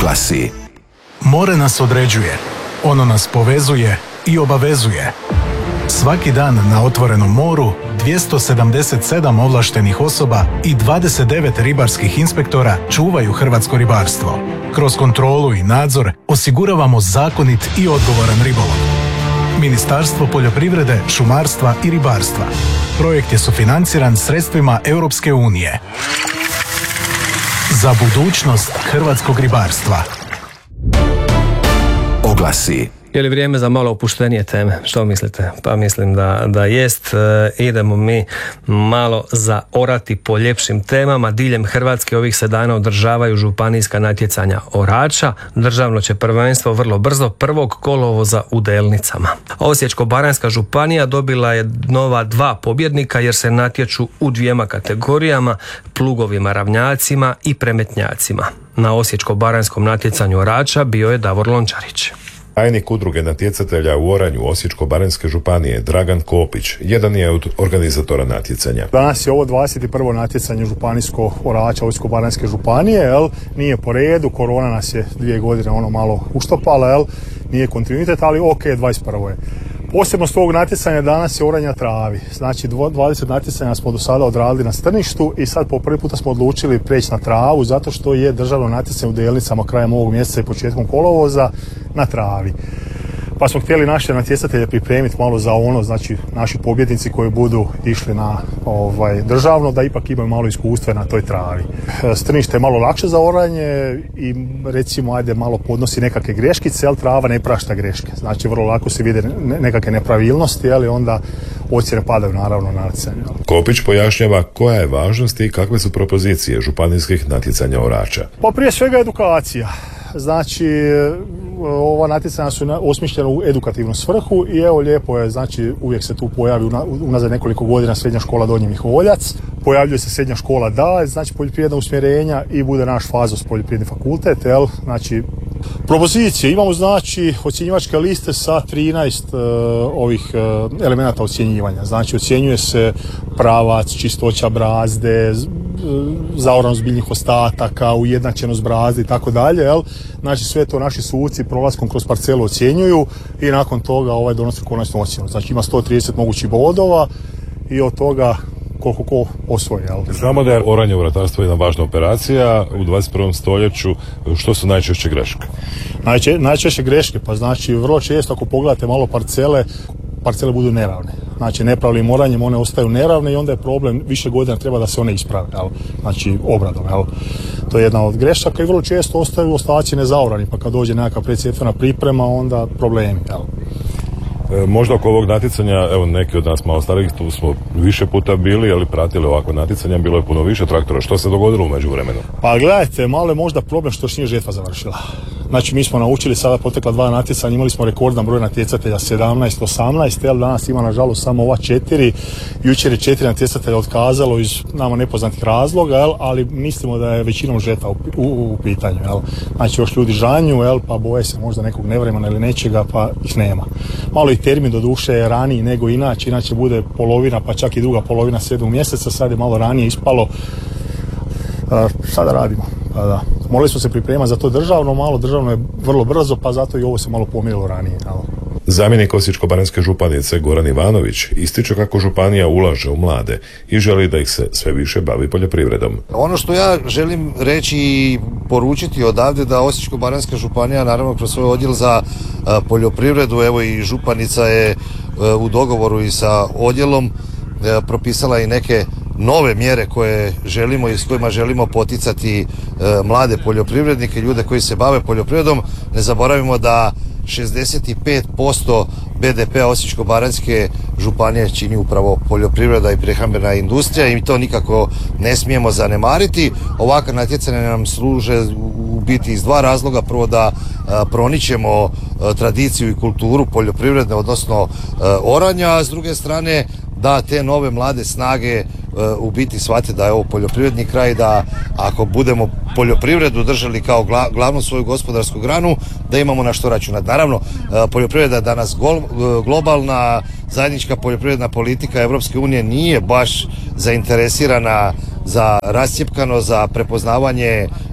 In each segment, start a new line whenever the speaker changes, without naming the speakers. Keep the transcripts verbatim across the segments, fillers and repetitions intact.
Oglasi.
More nas određuje, ono nas povezuje i obavezuje. Svaki dan na otvorenom moru dvjesto sedamdeset sedam ovlaštenih osoba i dvadeset devet ribarskih inspektora čuvaju hrvatsko ribarstvo. Kroz kontrolu i nadzor osiguravamo zakonit i odgovoran ribolov. Ministarstvo poljoprivrede, šumarstva i ribarstva. Projekt je sufinanciran sredstvima Europske unije. Za budućnost hrvatskog ribarstva.
Oglasi.
Je li vrijeme za malo opuštenije teme? Što mislite? Pa mislim da, da jest. E, idemo mi malo zaorati po ljepšim temama. Diljem Hrvatske ovih se dana održavaju županijska natjecanja orača. Državno će prvenstvo vrlo brzo prvog kolovoza u Delnicama. Osječko-baranjska županija dobila je nova dva pobjednika jer se natječu u dvijema kategorijama, plugovima ravnjacima i premetnjacima. Na Osječko-baranjskom natjecanju orača bio je Davor Lončarić.
Tajnik udruge natjecatelja u oranju Osječko-baranjske županije Dragan Kopić jedan je od organizatora natjecanja.
Danas je ovo dvadeset prvo natjecanje županijsko orača Osječko-baranjske županije, jel? Nije po redu, korona nas je dvije godine ono malo uštopala, jel? Nije kontinuitet, ali ok, dvadeset prvo je. Posebnost ovog natjecanja danas je oranje na travi. Znači dvadeset natjecanja smo do sada odradili na strništu i sad po prvi puta smo odlučili preći na travu zato što je državno natjecanje u Delnicama krajem ovog mjeseca i početkom kolovoza na travi. Pa smo htjeli naše natjecatelje pripremiti malo za ono, znači naši pobjednici koji budu išli na ovaj, državno, da ipak imaju malo iskustva na toj travi. Strnište je malo lakše za oranje i recimo ajde malo podnosi nekakve greškice, ali trava ne prašta greške. Znači vrlo lako se vide nekakve nepravilnosti, ali onda ocjene padaju naravno na natjecanje.
Kopić pojašnjava koja je važnost i kakve su propozicije županijskih natjecanja orača.
Pa prije svega edukacija. Znači, ova natjecanja su osmišljena u edukativnu svrhu i evo lijepo je, znači uvijek se tu pojavi unazad nekoliko godina srednja škola Donji Miholjac, pojavljuje se srednja škola da, znači poljoprivredna usmjerenja i bude naš Fazos poljoprivredni fakultet, jel? Znači, propozicije, imamo znači ocjenjivačke liste sa trinaest uh, ovih uh, elemenata ocjenjivanja, znači ocjenjuje se pravac, čistoća brazde, zaoranost biljnih ostataka, ujednačenost brazde i tako dalje, jel? Znači sve to naši suci prolaskom kroz parcelu ocjenjuju i nakon toga ovaj donosi konačnu ocjenu. Znači ima sto trideset mogućih bodova i od toga koliko ko osvoji. Jel?
Znamo da je oranje u ratarstvu jedna važna operacija u dvadeset prvom stoljeću. Što su najčešće greške?
Najče, najčešće greške, pa znači vrlo često ako pogledate malo parcele, parcele budu neravne. Znači nepravilnim oranjem one ostaju neravne i onda je problem, više godina treba da se one isprave, jel? Znači obradom. Jel? To je jedna od grešaka i vrlo često ostaju ostaci nezaorani, pa kad dođe nekakva predsjetvena priprema, onda problemi. Jel?
E, možda oko ovog natjecanja, evo neki od nas malo starijih, tu smo više puta bili, ali pratili ovako natjecanja, bilo je puno više traktora. Što se dogodilo u međuvremenu?
Pa gledajte, malo je možda problem što još nije žetva završila. Znači mi smo naučili sada protekla dva natjecanja, imali smo rekordan broj natjecatelja sedamnaest osamnaest, jel danas ima nažalost samo ova četiri, jučer je četiri natjecatelja otkazalo iz nama nepoznatih razloga, jel, ali mislimo da je većinom žetva u, u, u pitanju, jel. Znači još ljudi žanju, jel, pa boje se možda nekog nevremena ili nečega, pa ih nema. Malo i termin do duše je raniji nego inače, inače bude polovina, pa čak i druga polovina sedmog mjeseca, sad je malo ranije ispalo. Uh, sada radimo, pa da. Morali smo se pripremati za to državno, malo državno je vrlo brzo, pa zato i ovo se malo pomjerilo ranije. Ali.
Zamjenik Osječko-baranjske županice Goran Ivanović ističe kako županija ulaže u mlade i želi da ih se sve više bavi poljoprivredom.
Ono što ja želim reći i poručiti odavde da Osječko-baranjska županija naravno kroz svoj odjel za poljoprivredu, evo i županica je u dogovoru i sa odjelom propisala i neke nove mjere koje želimo i s kojima želimo poticati e, mlade poljoprivrednike, ljude koji se bave poljoprivredom. Ne zaboravimo da šezdeset pet posto be de pea Osječko-baranjske županije čini upravo poljoprivreda i prehrambena industrija i to nikako ne smijemo zanemariti. Ovakva natjecanja nam služe u biti iz dva razloga. Prvo da a, proničemo a, tradiciju i kulturu poljoprivredne, odnosno a, oranja, a s druge strane da te nove mlade snage u biti shvate da je ovo poljoprivredni kraj, da ako budemo poljoprivredu držali kao glavnu svoju gospodarsku granu, da imamo na što računati. Naravno, poljoprivreda je danas globalna, zajednička poljoprivredna politika Europske unije nije baš zainteresirana za rascjepkano, za prepoznavanje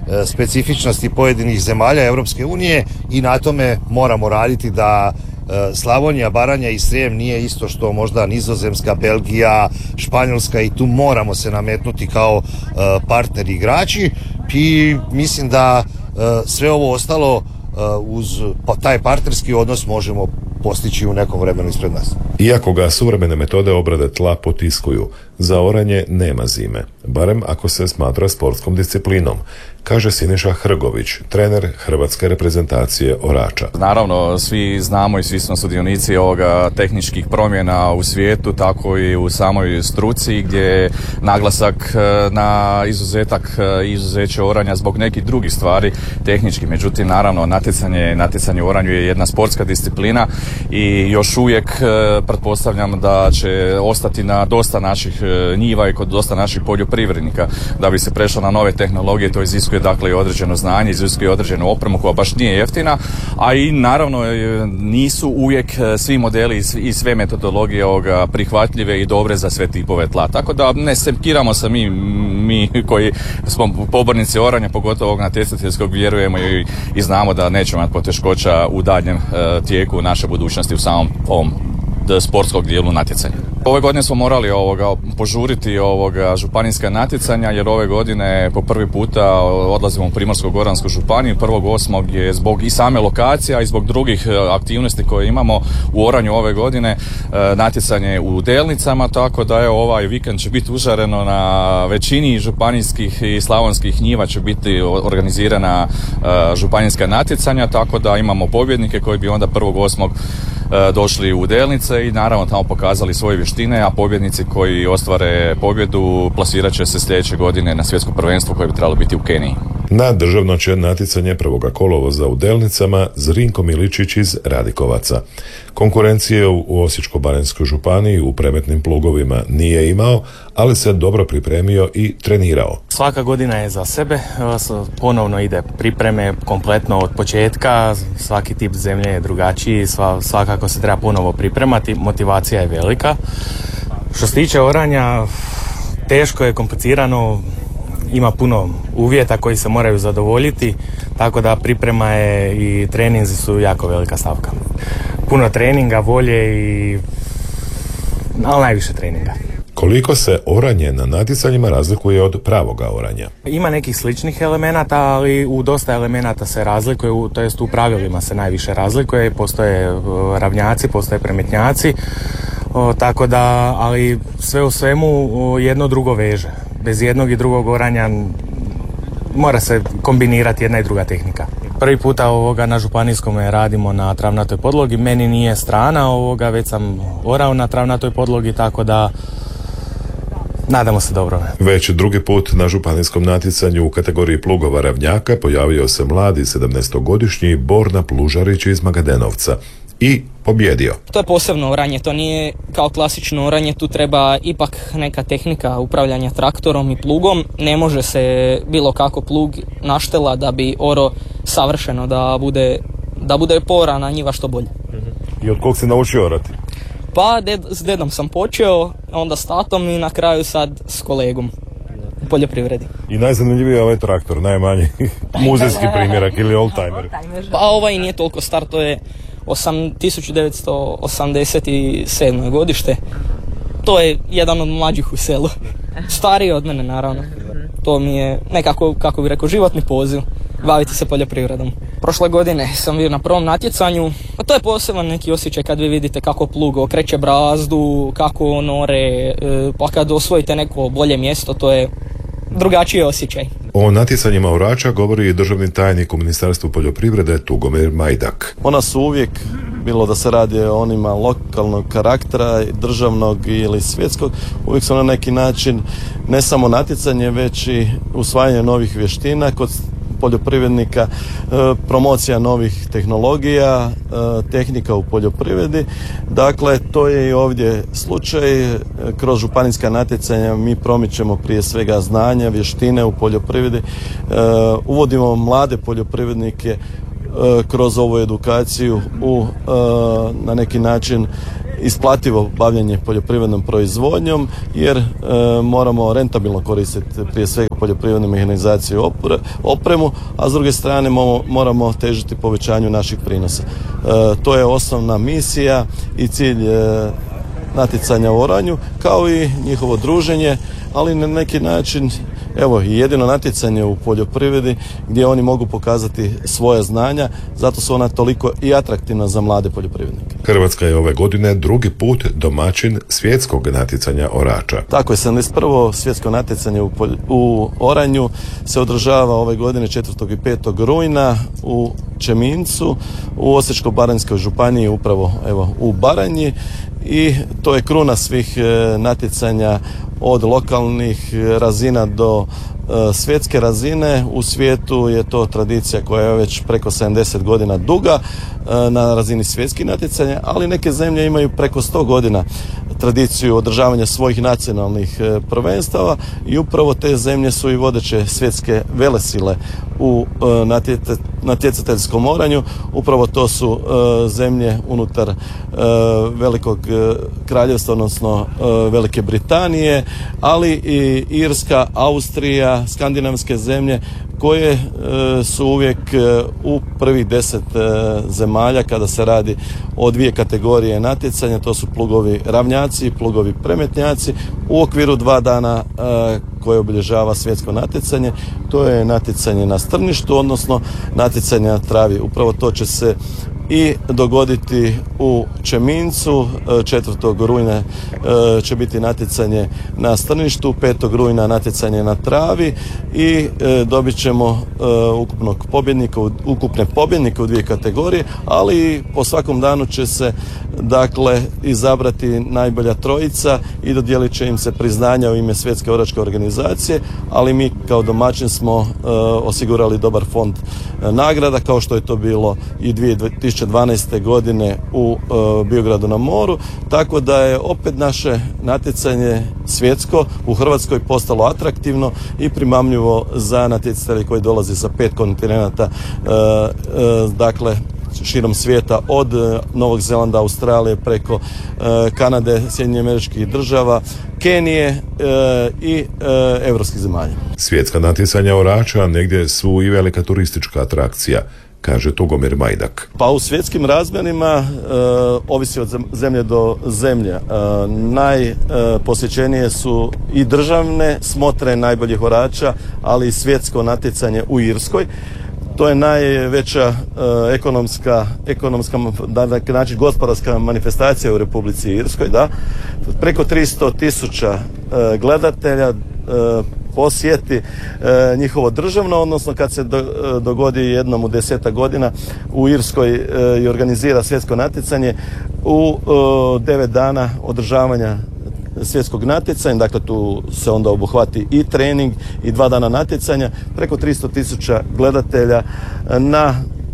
specifičnosti pojedinih zemalja Europske unije i na tome moramo raditi da Slavonija, Baranja i Srijem nije isto što možda Nizozemska, Belgija, Španjolska i tu moramo se nametnuti kao partneri igrači i mislim da sve ovo ostalo uz taj partnerski odnos možemo postići u nekom vremenu ispred nas.
Iako ga suvremene metode obrade tla potiskuju, za oranje nema zime, barem ako se smatra sportskom disciplinom, kaže Siniša Hrgović, trener hrvatske reprezentacije orača.
Naravno, svi znamo i svi smo sudionici ovoga tehničkih promjena u svijetu, tako i u samoj struci gdje je naglasak na izuzetak, izuzeće oranja zbog nekih drugih stvari tehnički. Međutim, naravno, natjecanje, natjecanje u oranju je jedna sportska disciplina i još uvijek pretpostavljam da će ostati na dosta naših njiva i kod dosta naših poljoprivrednika. Da bi se prešlo na nove tehnologije, to iziskuje dakle i određeno znanje, iziskuje određenu opremu koja baš nije jeftina, a i naravno nisu uvijek svi modeli i sve metodologije ovoga prihvatljive i dobre za sve tipove tla. Tako da ne semkiramo se mi, mi koji smo pobornici oranja, pogotovo ovog natjecateljskog, vjerujemo i, i znamo da nećemo imati poteškoća u daljnjem e, tijeku naše budućnosti u samom ovom sportskog dijelu natjecanja. Ove godine smo morali ovoga požuriti ovoga županijska natjecanja jer ove godine po prvi puta odlazimo u Primorsko-goransku županiju prvog osmog je zbog i same lokacija i zbog drugih aktivnosti koje imamo u oranju ove godine natjecanje u Delnicama, tako da je ovaj vikend će biti užareno na većini županijskih i slavonskih njiva će biti organizirana županijska natjecanja, tako da imamo pobjednike koji bi onda prvog osmog došli u Delnice i naravno tamo pokazali svoje vještine, a pobjednici koji ostvare pobjedu plasirat će se sljedeće godine na svjetsko prvenstvo koje bi trebalo biti u Keniji.
Na državno će natjecanje prvoga kolovoza u Delnicama Zrinko Miličić iz Radikovaca. Konkurencije u Osječko-baranjskoj županiji u premetnim plugovima nije imao, ali se dobro pripremio i trenirao.
Svaka godina je za sebe, ponovno ide pripreme kompletno od početka, svaki tip zemlje je drugačiji, svakako se treba ponovo pripremati, motivacija je velika. Što se tiče oranja, teško je, komplicirano, ima puno uvjeta koji se moraju zadovoljiti, tako da priprema je i treninzi su jako velika stavka. Puno treninga, volje i ali najviše treninga.
Koliko se oranje na natjecanjima razlikuje od pravoga oranja?
Ima nekih sličnih elemenata, ali u dosta elemenata se razlikuje, to jest u pravilima se najviše razlikuje, postoje ravnjaci, postoje premetnjaci, o, tako da, ali sve u svemu o, jedno drugo veže. Bez jednog i drugog oranja mora se kombinirati jedna i druga tehnika. Prvi puta ovoga na županijskom radimo na travnatoj podlogi, meni nije strana ovoga, već sam orao na travnatoj podlogi, tako da nadamo se dobro.
Već drugi put na županijskom natjecanju u kategoriji plugova ravnjaka pojavio se mladi sedamnaestogodišnji Borna Plužarić iz Magadenovca i pobjedio.
To je posebno oranje, to nije kao klasično oranje, tu treba ipak neka tehnika upravljanja traktorom i plugom. Ne može se bilo kako plug naštela da bi oro savršeno, da bude, da bude poorana njiva što bolje.
I od kog si naučio orati?
Pa ded, s dedom sam počeo, onda s tatom i na kraju sad s kolegom u poljoprivredi.
I najzanimljiviji je ovaj traktor, najmanji muzejski primjerak ili oldtimer.
Pa ovaj nije toliko star, to je tisuću devetsto osamdeset sedmo godište. To je jedan od mlađih u selu. Stariji od mene naravno. To mi je nekako, kako bi rekao, životni poziv. Baviti se poljoprivredom. Prošle godine sam bio na prvom natjecanju. A to je poseban neki osjećaj kad vi vidite kako plug okreće brazdu, kako on ore, pa kad osvojite neko bolje mjesto, to je drugačiji osjećaj.
O natjecanjima orača govori i državni tajnik u Ministarstvu poljoprivrede Tugomir Majdak.
Ona su uvijek, bilo da se radi o onima lokalnog karaktera, državnog ili svjetskog, uvijek su na neki način ne samo natjecanje, već i usvajanje novih vještina kod poljoprivrednika, promocija novih tehnologija, tehnika u poljoprivredi. Dakle, to je i ovdje slučaj. Kroz županijska natjecanja mi promičemo prije svega znanja, vještine u poljoprivredi. Uvodimo mlade poljoprivrednike kroz ovu edukaciju u, na neki način isplativo bavljenje poljoprivrednom proizvodnjom, jer e, moramo rentabilno koristiti prije svega poljoprivrednu mehanizaciju i opremu, a s druge strane moramo težiti povećanju naših prinosa. E, to je osnovna misija i cilj e, natjecanja u oranju, kao i njihovo druženje, ali na neki način evo i jedino natjecanje u poljoprivredi gdje oni mogu pokazati svoja znanja, zato su ona toliko i atraktivna za mlade poljoprivrednike.
Hrvatska je ove godine drugi put domaćin svjetskog natjecanja orača.
Tako je, sedamdeset prvo svjetsko natjecanje u, polj- u oranju se održava ove godine četvrtog i petog rujna u Čemincu, u Osječko-baranjskoj županiji, upravo evo u Baranji, i to je kruna svih e, natjecanja od lokalnih razina do e, svjetske razine. U svijetu je to tradicija koja je već preko sedamdeset godina duga e, na razini svjetskih natjecanja, ali neke zemlje imaju preko sto godina tradiciju održavanja svojih nacionalnih e, prvenstava i upravo te zemlje su i vodeće svjetske velesile u e, natjete, natjecateljskom oranju. Upravo to su e, zemlje unutar e, velikog e, kraljevstva, odnosno e, Velike Britanije, ali i Irska, Austrija, skandinavske zemlje koje e, su uvijek e, u prvih deset e, zemalja kada se radi o dvije kategorije natjecanja. To su plugovi ravnjaci i plugovi premetnjaci u okviru dva dana e, koje obilježava svjetsko natjecanje. To je natjecanje na strništu, odnosno natjecanje na travi. Upravo to će se i dogoditi u Čemincu. četvrtog rujna će biti natjecanje na strništu, petog rujna natjecanje na travi i dobit ćemo ukupnog pobjednika, ukupne pobjednike u dvije kategorije, ali po svakom danu će se dakle izabrati najbolja trojica i dodijelit će im se priznanja u ime Svjetske oračke organizacije, ali mi kao domaćin smo uh, osigurali dobar fond uh, nagrada, kao što je to bilo i dvije tisuće dvanaeste. godine u uh, Biogradu na moru, tako da je opet naše natjecanje svjetsko u Hrvatskoj postalo atraktivno i primamljivo za natjecatelje koji dolaze sa pet kontinenata, uh, uh, dakle širom svijeta, od Novog Zelanda, Australije, preko uh, Kanade, Sjedinjenih Američkih Država, Kenije uh, i uh, europskih zemalja.
Svjetska natjecanja orača negdje su i velika turistička atrakcija, kaže Tugomir Majdak.
Pa u svjetskim razmjerima uh, ovisi od zemlje do zemlje. Uh, najposjećenije uh, su i državne smotre najboljih orača, ali i svjetsko natjecanje u Irskoj. To je najveća uh, ekonomska, ekonomska, na neki način gospodarska manifestacija u Republici Irskoj, da. Preko tristo tisuća uh, gledatelja uh, posjeti e, njihovo državno, odnosno kad se do, e, dogodi jednom u deseta godina u Irskoj e, i organizira svjetsko natjecanje u e, devet dana održavanja svjetskog natjecanja, dakle tu se onda obuhvati i trening i dva dana natjecanja, preko tristo tisuća gledatelja na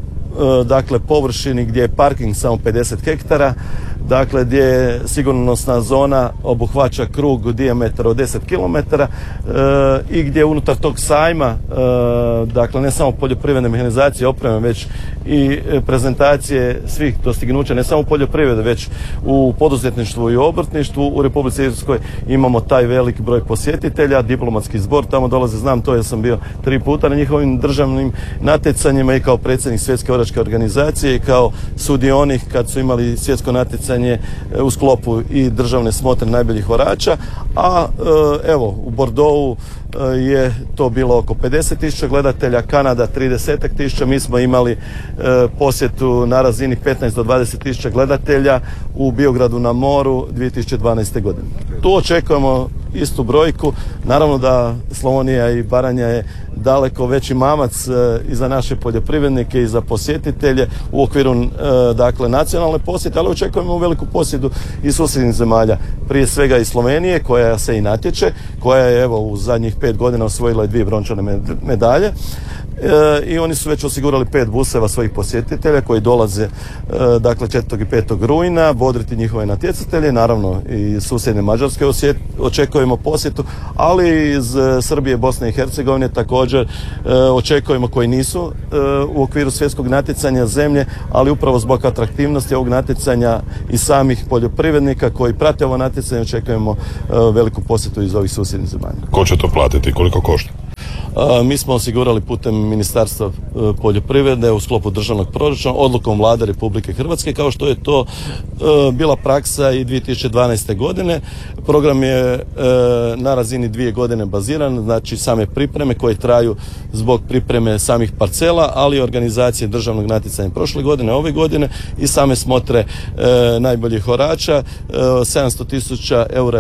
e, dakle površini gdje je parking samo pedeset hektara, dakle gdje je sigurnosna zona obuhvaća krug dijametra od deset kilometara e, i gdje unutar tog sajma, e, dakle ne samo poljoprivredne mehanizacije, opreme, već i prezentacije svih dostignuća, ne samo u poljoprivredi, već u poduzetništvu i obrtništvu. U Republici Irskoj imamo taj velik broj posjetitelja, diplomatski zbor tamo dolazi, znam to jer sam bio tri puta na njihovim državnim natjecanjima i kao predsjednik Svjetske oračke organizacije i kao sudionik kad su imali svjetsko natjecanje u sklopu i državne smotre najboljih orača, a evo u Bordeauxu je to bilo oko pedeset tisuća gledatelja, Kanada trideset tisuća, mi smo imali e, posjetu na razini petnaest do dvadeset tisuća gledatelja u Biogradu na moru dvije tisuće dvanaeste. godine. Tu očekujemo istu brojku, naravno da Slavonija i Baranja je daleko veći mamac e, i za naše poljoprivrednike i za posjetitelje u okviru e, dakle nacionalne posjete, ali očekujemo veliku posjetu i susjednih zemalja, prije svega i Slovenije koja se i natječe, koja je evo u zadnjih pet godina osvojila dvije brončane medalje. i oni su već osigurali pet buseva svojih posjetitelja koji dolaze dakle četvrtog i petog rujna bodriti njihove natjecatelje, naravno i susjedne Mađarske osjet, očekujemo posjetu, ali iz Srbije, Bosne i Hercegovine također očekujemo koji nisu u okviru svjetskog natjecanja zemlje, ali upravo zbog atraktivnosti ovog natjecanja i samih poljoprivrednika koji prate ovo natjecanje očekujemo veliku posjetu iz ovih susjednih zemalja.
Ko će to platiti? Koliko košta?
Mi smo osigurali putem Ministarstva poljoprivrede u sklopu državnog proračuna odlukom Vlade Republike Hrvatske, kao što je to bila praksa i dvije tisuće dvanaeste. godine. Program je na razini dvije godine baziran, znači same pripreme koje traju zbog pripreme samih parcela, ali i organizacije državnog natjecanja prošle godine, ove godine i same smotre najboljih orača. sedamsto tisuća eura